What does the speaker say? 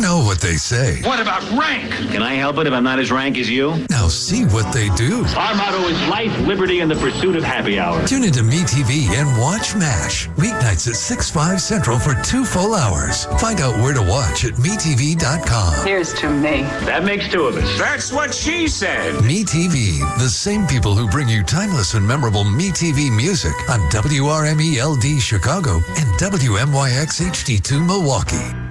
know what they say. What about rank? Can I help it if I'm not as rank as you? Now see what they do. Our motto is life, liberty, and the pursuit of happy hour. Tune into MeTV and watch MASH. Weeknights at 6/5 Central for 2 full hours. Find out where to watch at MeTV.com. Here's to me. That makes 2 of us. That's what she said. MeTV, the same people who bring you timeless and memorable MeTV music on WRMELD Chicago and WMYX HD2 Milwaukee.